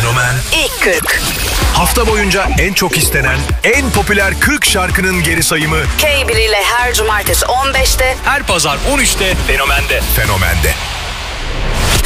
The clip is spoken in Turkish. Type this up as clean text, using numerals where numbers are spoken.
Fenomen İlk 40. hafta boyunca en çok istenen, en popüler 40 şarkının geri sayımı K1 ile her cumartesi 15'te, Her pazar 13'te Fenomen'de. Fenomen'de.